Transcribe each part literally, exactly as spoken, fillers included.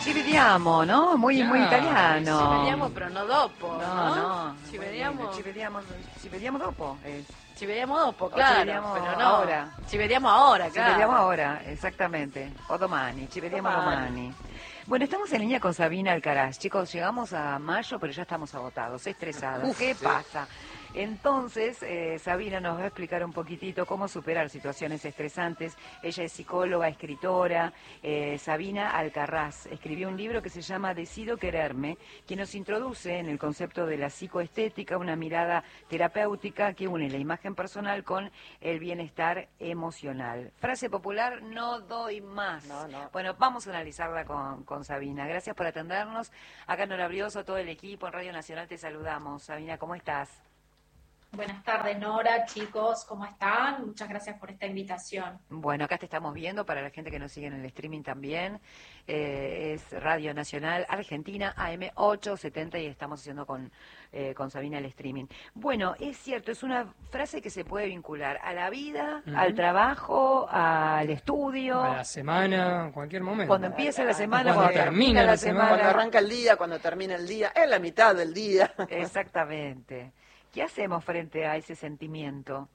Ci vediamo, ¿no? Muy, muy Claro, italiano. Ci vediamo però no dopo, No, no? no. Ci vediamo, Ci vediamo, ci vediamo dopo. eh. ci vediamo dopo, O ci claro, vediamo pero no. ora. Ci vediamo ahora, Ci claro. vediamo ahora, exactamente. O domani, ci vediamo Domani. domani. Bueno, estamos en línea con Sabina Alcaraz. Chicos, llegamos a mayo, pero ya estamos agotados, estresados. Uf, ¿Qué sí. pasa? Entonces, eh, Sabina nos va a explicar un poquitito cómo superar situaciones estresantes. Ella es psicóloga, escritora. eh, Sabina Alcaraz escribió un libro que se llama Decido Quererme, que nos introduce en el concepto de la psicoestética, una mirada terapéutica que une la imagen personal con el bienestar emocional. Frase popular, no doy más. No, no. Bueno, vamos a analizarla con, con Sabina. Gracias por atendernos. Acá Nora Brioso, todo el equipo en Radio Nacional te saludamos. Sabina, ¿cómo estás? Buenas tardes, Nora, chicos, ¿cómo están? Muchas gracias por esta invitación. Bueno, acá te estamos viendo, para la gente que nos sigue en el streaming también. Eh, es Radio Nacional Argentina, A M ochocientos setenta, y estamos haciendo con, eh, con Sabina el streaming. Bueno, es cierto, es una frase que se puede vincular a la vida, Ujú. al trabajo, al estudio. A la semana, en cualquier momento. Cuando empieza la semana, Cuando cuando, termina termina la la semana. semana. Cuando arranca el día, cuando termina el día, es la mitad del día. Exactamente. ¿Qué hacemos frente a ese sentimiento?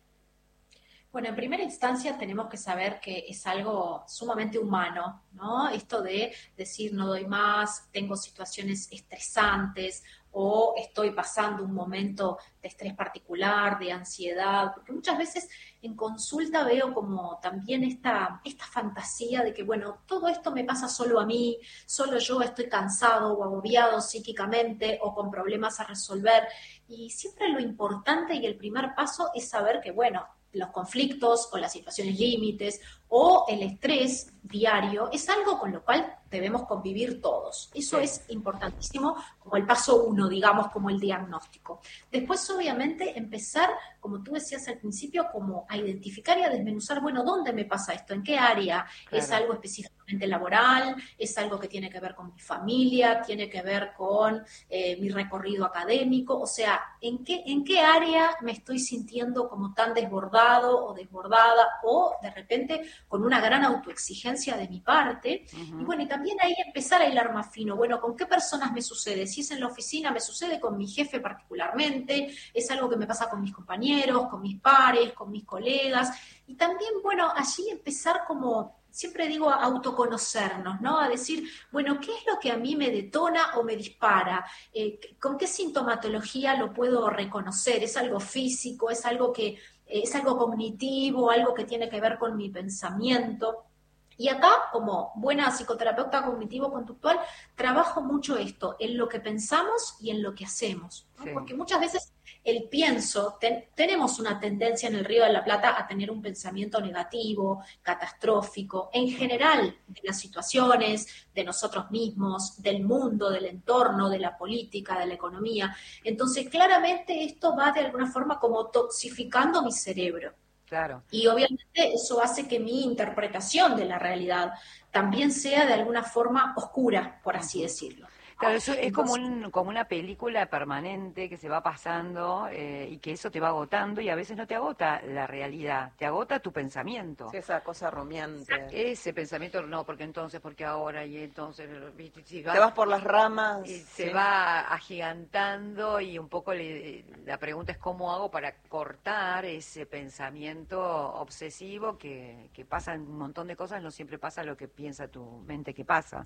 Bueno, en primera instancia tenemos que saber que es algo sumamente humano, ¿no? Esto de decir no doy más, tengo situaciones estresantes o estoy pasando un momento de estrés particular, de ansiedad, porque muchas veces en consulta veo como también esta, esta fantasía de que, bueno, todo esto me pasa solo a mí, solo yo estoy cansado o agobiado psíquicamente o con problemas a resolver, y siempre lo importante y el primer paso es saber que, bueno, los conflictos o las situaciones límites o el estrés diario es algo con lo cual debemos convivir todos. Eso Sí. es importantísimo como el paso uno, digamos, como el diagnóstico. Después, obviamente, empezar, como tú decías al principio, como a identificar y a desmenuzar, bueno, ¿dónde me pasa esto? ¿En qué área? Claro. ¿Es algo específicamente laboral? ¿Es algo que tiene que ver con mi familia? ¿Tiene que ver con eh, mi recorrido académico? O sea, ¿en qué, en qué área me estoy sintiendo como tan desbordado o desbordada o de repente con una gran autoexigencia de mi parte? Ujú. Y bueno, y también ahí empezar a hilar más fino. Bueno, ¿con qué personas me sucede? Si es en la oficina, me sucede con mi jefe particularmente, es algo que me pasa con mis compañeros, con mis pares, con mis colegas. Y también, bueno, allí empezar como, siempre digo, a autoconocernos, ¿no? A decir, bueno, ¿qué es lo que a mí me detona o me dispara? Eh, ¿Con qué sintomatología lo puedo reconocer? ¿Es algo físico? ¿Es algo que es algo cognitivo? ¿Algo que tiene que ver con mi pensamiento? Y acá, como buena psicoterapeuta cognitivo-conductual, trabajo mucho esto, en lo que pensamos y en lo que hacemos, ¿no? Sí. Porque muchas veces el pienso, ten- tenemos una tendencia en el Río de la Plata a tener un pensamiento negativo, catastrófico, en general de las situaciones, de nosotros mismos, del mundo, del entorno, de la política, de la economía. Entonces, claramente esto va de alguna forma como toxificando mi cerebro. Claro. Y obviamente eso hace que mi interpretación de la realidad también sea de alguna forma oscura, por así decirlo. Claro, eso es como, Entonces, un, como una película permanente que se va pasando eh, y que eso te va agotando, y a veces no te agota la realidad, te agota tu pensamiento. Sí, esa cosa rumiante. Ese pensamiento, no, porque entonces, porque ahora, y entonces, ¿viste? Si va- Te vas por las ramas. y se sí. va agigantando, y un poco le- la pregunta es cómo hago para cortar ese pensamiento obsesivo que, que pasa en un montón de cosas, no siempre pasa lo que piensa tu mente que pasa.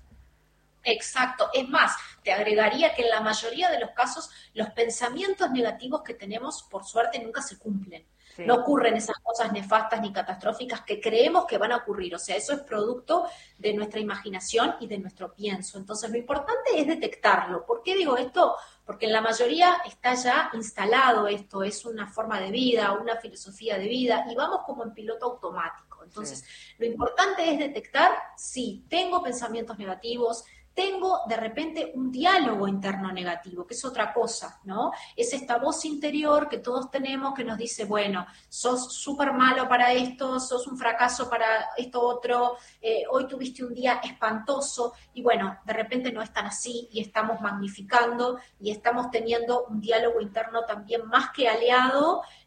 exacto. Es más, te agregaría que en la mayoría de los casos los pensamientos negativos que tenemos, por suerte, nunca se cumplen. Sí. No ocurren esas cosas nefastas ni catastróficas que creemos que van a ocurrir. O sea, eso es producto de nuestra imaginación y de nuestro pienso. Entonces, lo importante es detectarlo. ¿Por qué digo esto? Porque en la mayoría está ya instalado esto, es una forma de vida, una filosofía de vida, y vamos como en piloto automático. Entonces, Sí. lo importante es detectar si tengo pensamientos negativos, tengo de repente un diálogo interno negativo, que es otra cosa, ¿no? Es esta voz interior que todos tenemos que nos dice, bueno, sos súper malo para esto, sos un fracaso para esto otro, eh, hoy tuviste un día espantoso, y bueno, de repente no es tan así, y estamos magnificando, y estamos teniendo un diálogo interno también más que aliado,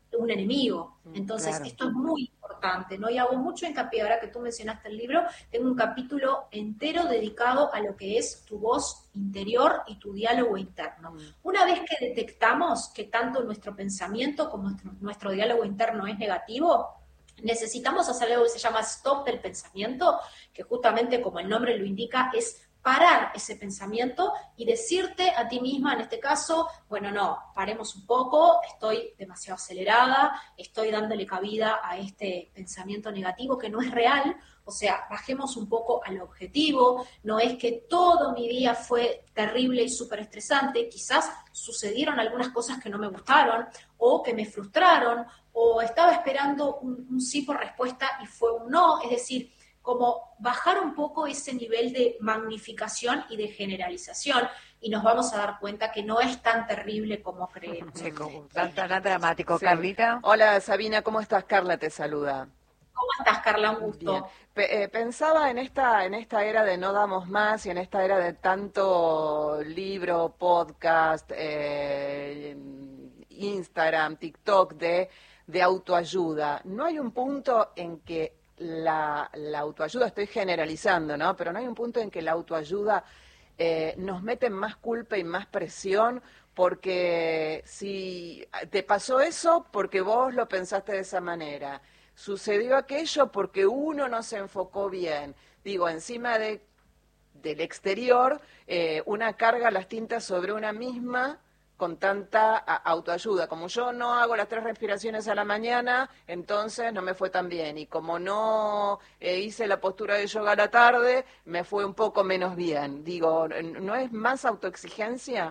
un enemigo. Entonces, claro. esto es muy importante, ¿no? Y hago mucho hincapié, ahora que tú mencionaste el libro, tengo un capítulo entero dedicado a lo que es tu voz interior y tu diálogo interno. Mm. Una vez que detectamos que tanto nuestro pensamiento como nuestro, nuestro diálogo interno es negativo, necesitamos hacer algo que se llama stop del pensamiento, que justamente como el nombre lo indica, es parar ese pensamiento y decirte a ti misma, en este caso, bueno, no, paremos un poco, estoy demasiado acelerada, estoy dándole cabida a este pensamiento negativo que no es real, o sea, bajemos un poco al objetivo, no es que todo mi día fue terrible y súper estresante, quizás sucedieron algunas cosas que no me gustaron, o que me frustraron, o estaba esperando un, un sí por respuesta y fue un no, es decir, como bajar un poco ese nivel de magnificación y de generalización, y nos vamos a dar cuenta que no es tan terrible como creemos. Sí, como tan, tan dramático. Sí. Carlita. Hola Sabina, ¿cómo estás? Carla te saluda. ¿Cómo estás, Carla? Un gusto. Bien. Pe- eh, pensaba en esta, en esta era de no damos más y en esta era de tanto libro, podcast, eh, Instagram, TikTok, de, de autoayuda. ¿No hay un punto en que la, la autoayuda, estoy generalizando, ¿no? Pero no hay un punto en que la autoayuda eh, nos mete en más culpa y más presión? Porque si te pasó eso, porque vos lo pensaste de esa manera. Sucedió aquello porque uno no se enfocó bien. Digo, encima de, del exterior, eh, una carga las tintas sobre una misma con tanta a, autoayuda. Como yo no hago las tres respiraciones a la mañana, entonces no me fue tan bien. Y como no eh, hice la postura de yoga a la tarde, me fue un poco menos bien. Digo, ¿no es más autoexigencia?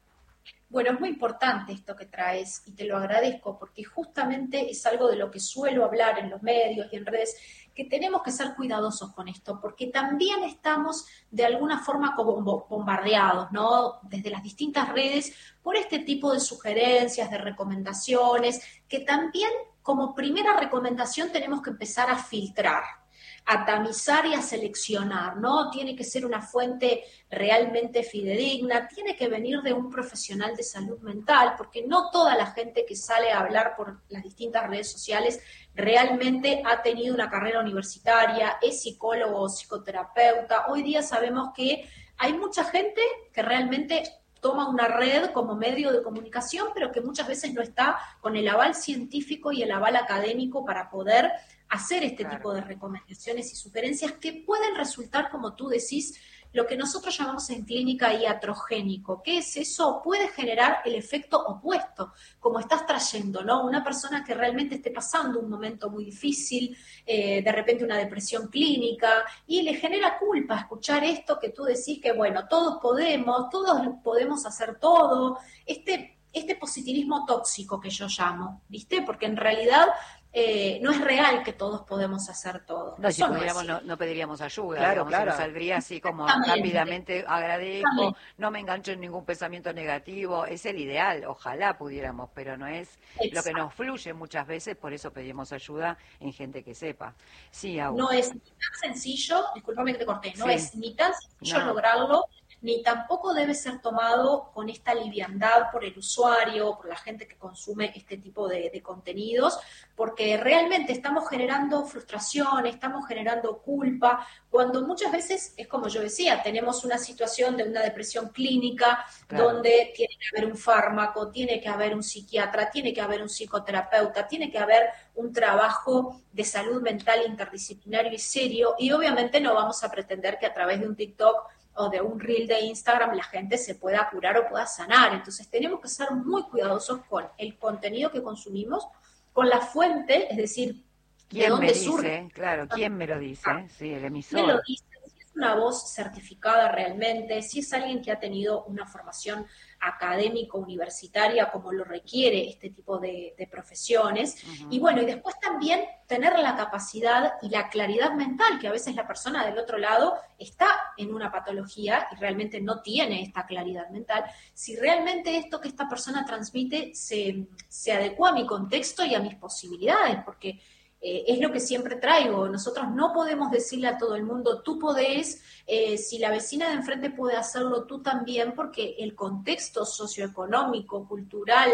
Bueno, es muy importante esto que traes y te lo agradezco porque justamente es algo de lo que suelo hablar en los medios y en redes, que tenemos que ser cuidadosos con esto porque también estamos de alguna forma como bombardeados, ¿no? Desde las distintas redes por este tipo de sugerencias, de recomendaciones, que también como primera recomendación tenemos que empezar a filtrar, a tamizar y a seleccionar, ¿no? Tiene que ser una fuente realmente fidedigna, tiene que venir de un profesional de salud mental, porque no toda la gente que sale a hablar por las distintas redes sociales realmente ha tenido una carrera universitaria, es psicólogo o psicoterapeuta. Hoy día sabemos que hay mucha gente que realmente toma una red como medio de comunicación, pero que muchas veces no está con el aval científico y el aval académico para poder hacer este Claro. tipo de recomendaciones y sugerencias que pueden resultar, como tú decís, lo que nosotros llamamos en clínica iatrogénico. ¿Qué es eso? Puede generar el efecto opuesto, como estás trayendo, ¿no? Una persona que realmente esté pasando un momento muy difícil, eh, de repente una depresión clínica, y le genera culpa escuchar esto que tú decís que, bueno, todos podemos, todos podemos hacer todo, este, este positivismo tóxico que yo llamo, ¿viste? Porque en realidad Eh, no es real que todos podemos hacer todo. No, si Eso no pudiéramos, es no, no pediríamos ayuda, Claro, digamos, claro. se nos saldría así como Exactamente. rápidamente, agradezco, Exactamente. no me engancho en ningún pensamiento negativo, es el ideal, ojalá pudiéramos, pero no es lo que nos fluye muchas veces, por eso pedimos ayuda en gente que sepa. Sí, Agus. No es ni tan sencillo, discúlpame que te corté, no Sí. es ni tan sencillo No. lograrlo, ni tampoco debe ser tomado con esta liviandad por el usuario, por la gente que consume este tipo de, de contenidos, porque realmente estamos generando frustración, estamos generando culpa, cuando muchas veces, es como yo decía, tenemos una situación de una depresión clínica, Claro. donde tiene que haber un fármaco, tiene que haber un psiquiatra, tiene que haber un psicoterapeuta, tiene que haber un trabajo de salud mental interdisciplinario y serio, y obviamente no vamos a pretender que a través de un TikTok o de un reel de Instagram la gente se pueda curar o pueda sanar. Entonces tenemos que ser muy cuidadosos con el contenido que consumimos, con la fuente, es decir, de ¿Quién me dónde surge. dice? Claro, ¿quién me lo dice? Sí, el ¿Quién lo emisor. dice? Si es una voz certificada realmente, si es alguien que ha tenido una formación académica universitaria como lo requiere este tipo de, de profesiones. Ujú. Y bueno, y después también tener la capacidad y la claridad mental, que a veces la persona del otro lado está en una patología y realmente no tiene esta claridad mental, si realmente esto que esta persona transmite se, se adecua a mi contexto y a mis posibilidades, porque Eh, es lo que siempre traigo. Nosotros no podemos decirle a todo el mundo, tú podés, eh, si la vecina de enfrente puede hacerlo, tú también, porque el contexto socioeconómico, cultural,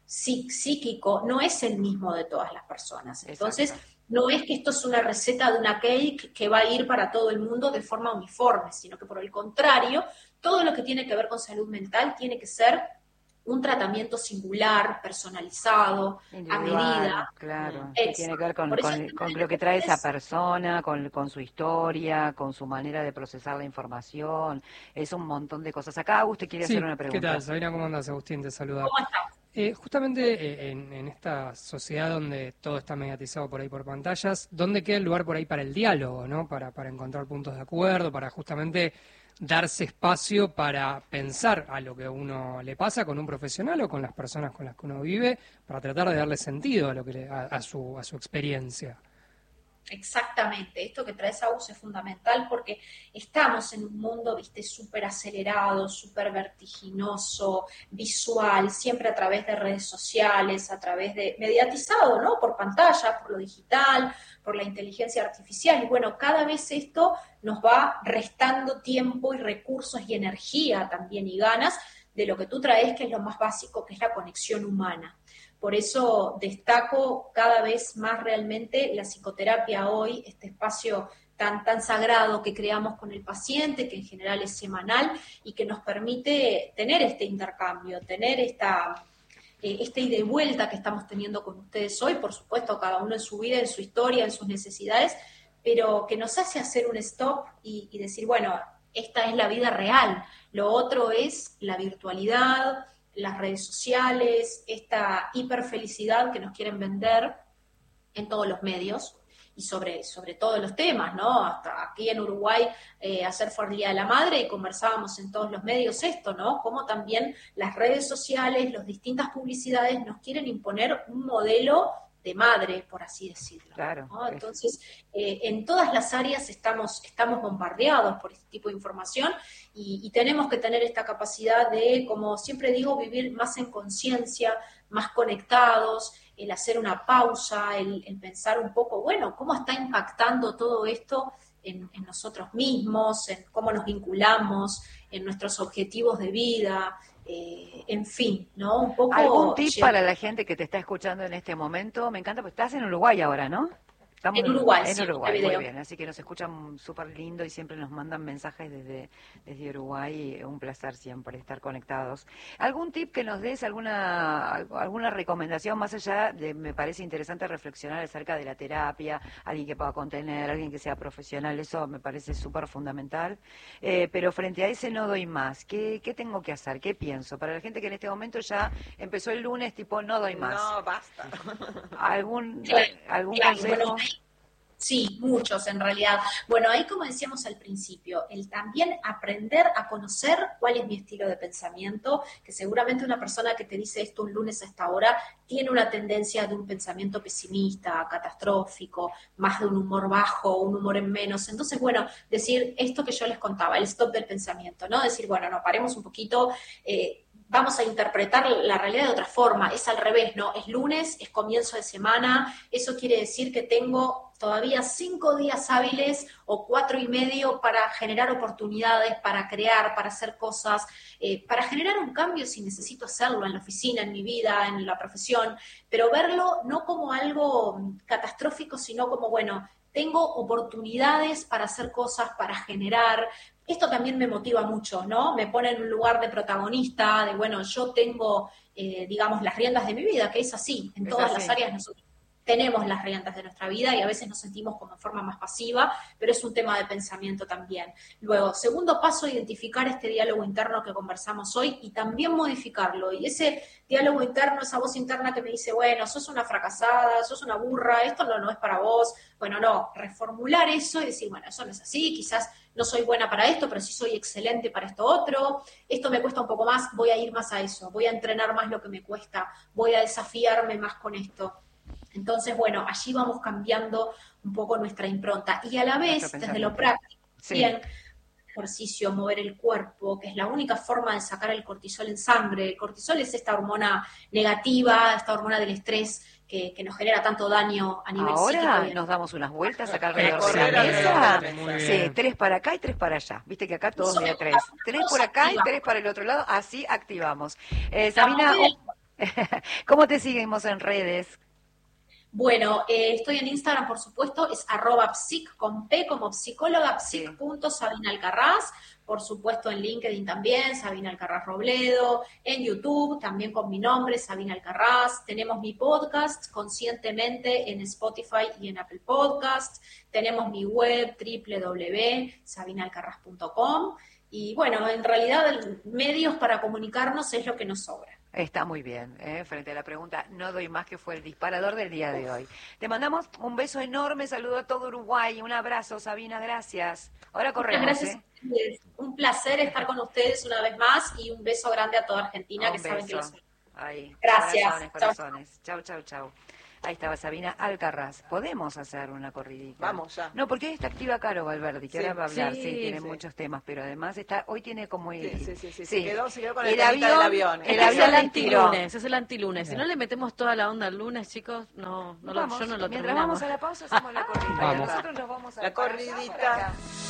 psí- psíquico no es el mismo de todas las personas. Entonces, Exacto. no es que esto es una receta de una cake que va a ir para todo el mundo de forma uniforme, sino que por el contrario, todo lo que tiene que ver con salud mental tiene que ser un tratamiento singular, personalizado, a Individual, medida. claro, que Exacto. tiene que ver con, Por eso con, el tema con de lo que trae esa es- persona, con, con su historia, con su manera de procesar la información, es un montón de cosas. Acá usted quiere Sí, hacer una ¿qué pregunta. tal? Sabina, ¿cómo andas? Agustín, te saluda. ¿Cómo estamos? Eh, justamente eh, en, en esta sociedad donde todo está mediatizado por ahí por pantallas, ¿dónde queda el lugar por ahí para el diálogo, ¿no? Para, para encontrar puntos de acuerdo, para justamente darse espacio para pensar a lo que uno le pasa con un profesional o con las personas con las que uno vive, para tratar de darle sentido a lo que le- a, a su a su experiencia. Exactamente, esto que trae Agus es fundamental porque estamos en un mundo, viste, súper acelerado, súper vertiginoso, visual, siempre a través de redes sociales, a través de mediatizado, ¿no? Por pantalla, por lo digital, por la inteligencia artificial. Y bueno, cada vez esto nos va restando tiempo y recursos y energía también y ganas de lo que tú traes, que es lo más básico, que es la conexión humana. Por eso destaco cada vez más realmente la psicoterapia hoy, este espacio tan, tan sagrado que creamos con el paciente, que en general es semanal y que nos permite tener este intercambio, tener esta, eh, este ida y vuelta que estamos teniendo con ustedes hoy, por supuesto, cada uno en su vida, en su historia, en sus necesidades, pero que nos hace hacer un stop y, y decir, bueno, esta es la vida real, lo otro es la virtualidad, las redes sociales, esta hiperfelicidad que nos quieren vender en todos los medios y sobre, sobre todos los temas, ¿no? Hasta aquí en Uruguay, eh, ayer fue el Día de la Madre y conversábamos en todos los medios esto, ¿no? Cómo también las redes sociales, las distintas publicidades nos quieren imponer un modelo de madre, por así decirlo. Claro, ¿no? es- Entonces, eh, en todas las áreas estamos, estamos bombardeados por este tipo de información y, y tenemos que tener esta capacidad de, como siempre digo, vivir más en conciencia, más conectados, el hacer una pausa, el, el pensar un poco, bueno, ¿cómo está impactando todo esto en, en nosotros mismos, en cómo nos vinculamos, en nuestros objetivos de vida? Eh, en fin, ¿no? Un poco... ¿Algún tip llevar- para la gente que te está escuchando en este momento? Me encanta, porque estás en Uruguay ahora, ¿no? Estamos En Uruguay, en sí, Uruguay, muy Montevideo. bien, así que nos escuchan súper lindo y siempre nos mandan mensajes desde, desde Uruguay, un placer siempre estar conectados. ¿Algún tip que nos des, alguna alguna recomendación más allá de, me parece interesante reflexionar acerca de la terapia, alguien que pueda contener, alguien que sea profesional, eso me parece súper fundamental, eh, pero frente a ese no doy más, ¿qué, ¿qué tengo que hacer? ¿Qué pienso? Para la gente que en este momento ya empezó el lunes, tipo, no doy más. No, basta. ¿Algún, Claro, algún claro, consejo? bueno, sí, muchos en realidad. Bueno, ahí como decíamos al principio, el también aprender a conocer cuál es mi estilo de pensamiento, que seguramente una persona que te dice esto un lunes a esta hora tiene una tendencia de un pensamiento pesimista, catastrófico, más de un humor bajo, un humor en menos. Entonces, bueno, decir esto que yo les contaba, el stop del pensamiento, ¿no? Decir, bueno, no, paremos un poquito, eh, vamos a interpretar la realidad de otra forma, es al revés, ¿no? Es lunes, es comienzo de semana, eso quiere decir que tengo todavía cinco días hábiles o cuatro y medio para generar oportunidades, para crear, para hacer cosas, eh, para generar un cambio si necesito hacerlo en la oficina, en mi vida, en la profesión, pero verlo no como algo catastrófico, sino como, bueno, tengo oportunidades para hacer cosas, para generar. Esto también me motiva mucho, ¿no? Me pone en un lugar de protagonista, de, bueno, yo tengo, eh, digamos, las riendas de mi vida, que es así. En Es todas así. las áreas nosotros tenemos las riendas de nuestra vida y a veces nos sentimos como en forma más pasiva, pero es un tema de pensamiento también. Luego, segundo paso, identificar este diálogo interno que conversamos hoy y también modificarlo. Y ese diálogo interno, esa voz interna que me dice, bueno, sos una fracasada, sos una burra, esto no, no es para vos. Bueno, no, reformular eso y decir, bueno, eso no es así, quizás no soy buena para esto, pero sí soy excelente para esto otro, esto me cuesta un poco más, voy a ir más a eso, voy a entrenar más lo que me cuesta, voy a desafiarme más con esto. Entonces, bueno, allí vamos cambiando un poco nuestra impronta. Y a la vez, Nuestro desde lo pensamiento. práctico, Sí. bien, ejercicio, mover el cuerpo, que es la única forma de sacar el cortisol en sangre. El cortisol es esta hormona negativa, esta hormona del estrés que, que nos genera tanto daño a nivel Ahora psíquico. nos damos unas vueltas acá alrededor de Correr la mesa. alrededor. Muy Sí, bien. tres para acá y tres para allá. Viste que acá todos Eso de me tres. gusta. Tres por acá y Activa. tres para el otro lado, así activamos. Eh, La Sabina, movida- ¿Cómo te seguimos en redes? Bueno, eh, estoy en Instagram, por supuesto, es arroba psic con P como psicóloga, psic.sabinaalcarraz. Por supuesto, en LinkedIn también, Sabina Alcarraz Robledo. En YouTube también con mi nombre, Sabina Alcarraz. Tenemos mi podcast, Conscientemente, en Spotify y en Apple Podcast. Tenemos mi web, doble u doble u doble u punto sabina alcarraz punto com. Y bueno, en realidad, medios para comunicarnos es lo que nos sobra. Está muy bien, ¿eh? Frente a la pregunta, no doy más, que fue el disparador del día de hoy. Te mandamos un beso enorme, saludo a todo Uruguay, un abrazo, Sabina, gracias. Ahora corremos. Muchas gracias. ¿eh? Un placer estar con ustedes una vez más y un beso grande a toda Argentina, Un que saben que beso. los... Ahí. Gracias. Corazones, corazones. Chau, chau, chau. Ahí estaba Sabina Alcarraz. Podemos hacer una corridita. Vamos ya. No, porque hoy está activa Caro Valverdi, que Sí, ahora va a hablar, sí, sí, tiene sí. muchos temas, pero además está, hoy tiene como... Sí, el- sí, sí, sí, sí. Se, quedó, se quedó con el, El temita avión- del avión. el Es avión el la tiró. antilunes, es el antilunes. Si no le metemos toda la onda al lunes, chicos, no, no lo, Vamos, yo no lo mientras terminamos. vamos a la pausa, hacemos la corridita. Vamos. Nosotros nos vamos a La para allá, corridita. para acá.